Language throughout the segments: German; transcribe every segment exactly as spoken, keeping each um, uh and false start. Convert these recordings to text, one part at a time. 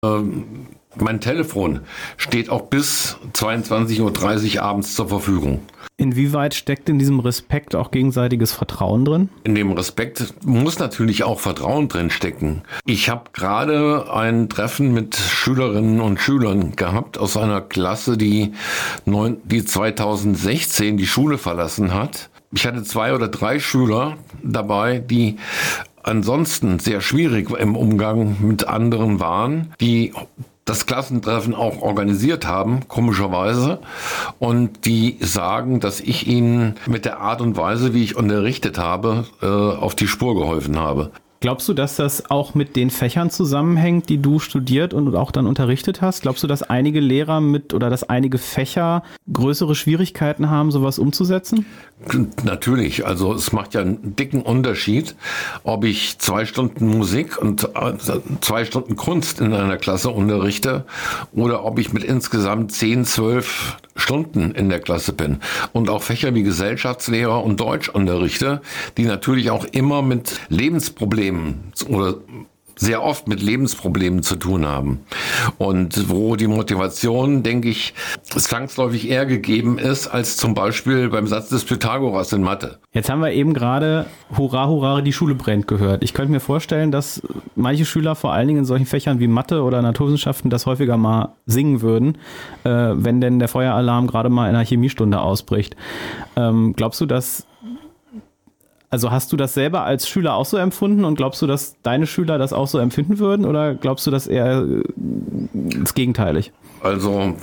Ähm, mein Telefon steht auch bis zweiundzwanzig Uhr dreißig abends zur Verfügung. Inwieweit steckt in diesem Respekt auch gegenseitiges Vertrauen drin? In dem Respekt muss natürlich auch Vertrauen drin stecken. Ich habe gerade ein Treffen mit Schülerinnen und Schülern gehabt aus einer Klasse, die, neun, die zweitausendsechzehn die Schule verlassen hat. Ich hatte zwei oder drei Schüler dabei, die ansonsten sehr schwierig im Umgang mit anderen waren, die das Klassentreffen auch organisiert haben, komischerweise, und die sagen, dass ich ihnen mit der Art und Weise, wie ich unterrichtet habe, äh, auf die Spur geholfen habe. Glaubst du, dass das auch mit den Fächern zusammenhängt, die du studiert und auch dann unterrichtet hast? Glaubst du, dass einige Lehrer mit oder dass einige Fächer größere Schwierigkeiten haben, sowas umzusetzen? Natürlich, also es macht ja einen dicken Unterschied, ob ich zwei Stunden Musik und zwei Stunden Kunst in einer Klasse unterrichte oder ob ich mit insgesamt zehn, zwölf Stunden in der Klasse bin und auch Fächer wie Gesellschaftslehrer und Deutsch unterrichte, die natürlich auch immer mit Lebensproblemen oder sehr oft mit Lebensproblemen zu tun haben. Und wo die Motivation, denke ich, zwangsläufig eher gegeben ist, als zum Beispiel beim Satz des Pythagoras in Mathe. Jetzt haben wir eben gerade Hurra, Hurra, die Schule brennt gehört. Ich könnte mir vorstellen, dass manche Schüler vor allen Dingen in solchen Fächern wie Mathe oder Naturwissenschaften das häufiger mal singen würden, äh, wenn denn der Feueralarm gerade mal in einer Chemiestunde ausbricht. Ähm, glaubst du, dass Also hast du das selber als Schüler auch so empfunden und glaubst du, dass deine Schüler das auch so empfinden würden oder glaubst du, dass eher das Gegenteilig? Also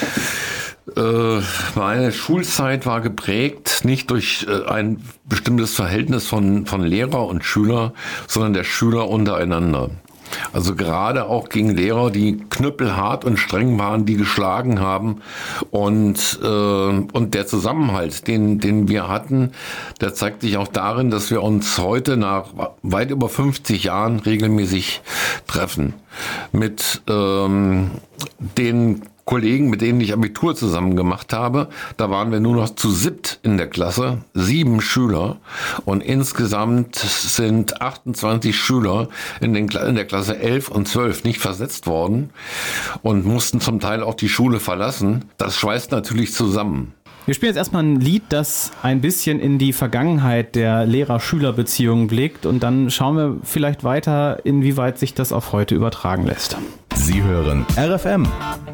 äh, meine Schulzeit war geprägt nicht durch äh, ein bestimmtes Verhältnis von, von Lehrer und Schüler, sondern der Schüler untereinander. Also gerade auch gegen Lehrer, die knüppelhart und streng waren, die geschlagen haben. Und, äh, und der Zusammenhalt, den, den wir hatten, der zeigt sich auch darin, dass wir uns heute nach weit über fünfzig Jahren regelmäßig treffen. Mit ähm, den Kollegen, mit denen ich Abitur zusammen gemacht habe, da waren wir nur noch zu siebt in der Klasse, sieben Schüler und insgesamt sind achtundzwanzig Schüler in, den, in der Klasse elf und zwölf nicht versetzt worden und mussten zum Teil auch die Schule verlassen. Das schweißt natürlich zusammen. Wir spielen jetzt erstmal ein Lied, das ein bisschen in die Vergangenheit der Lehrer-Schüler-Beziehung blickt und dann schauen wir vielleicht weiter, inwieweit sich das auf heute übertragen lässt. Sie hören R F M,